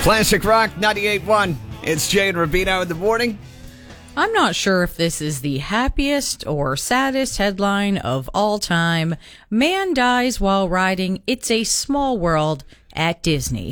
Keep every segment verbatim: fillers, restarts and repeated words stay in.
Classic Rock ninety-eight point one. It's Jay and Rubino in the morning. I'm not sure if this is the happiest or saddest headline of all time. Man dies while riding It's a Small World at Disney.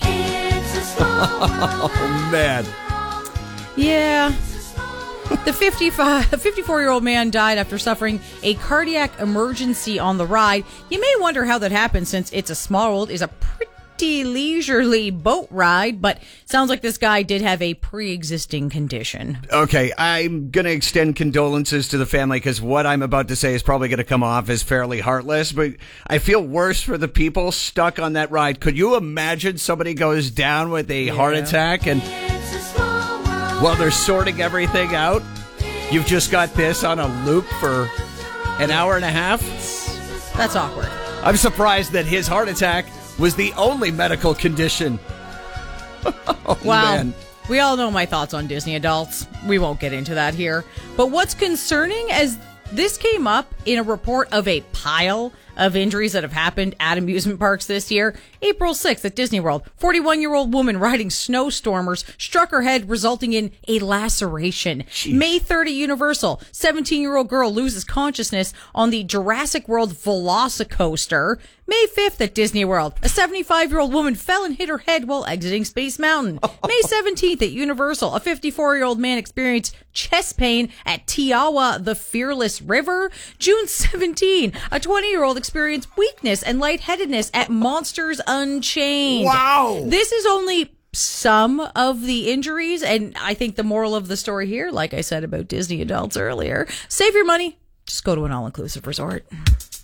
Oh, man. Yeah. The fifty-five, fifty-four-year-old man died after suffering a cardiac emergency on the ride. You may wonder how that happened, since It's a Small World is a pretty leisurely boat ride, but sounds like this guy did have a pre-existing condition. Okay, I'm going to extend condolences to the family, because what I'm about to say is probably going to come off as fairly heartless, but I feel worse for the people stuck on that ride. Could you imagine somebody goes down with a yeah. heart attack, and while they're sorting everything out, you've just got this on a loop for an hour and a half? That's awkward. I'm surprised that his heart attack was the only medical condition. Oh, wow. Man. We all know my thoughts on Disney adults. We won't get into that here. But what's concerning, as this came up in a report of a pile of injuries that have happened at amusement parks this year. April sixth at Disney World, forty-one-year-old woman riding snowstormers struck her head, resulting in a laceration. Jeez. May third at Universal, seventeen-year-old girl loses consciousness on the Jurassic World Velocicoaster. May fifth at Disney World, a seventy-five-year-old woman fell and hit her head while exiting Space Mountain. May seventeenth at Universal, a fifty-four-year-old man experienced chest pain at Tiawa, the Fearless River. June seventeenth, a twenty-year-old experienced weakness and lightheadedness at Monsters Unchained. Wow. This is only some of the injuries, and I think the moral of the story here, like I said about Disney adults earlier, save your money, just go to an all-inclusive resort.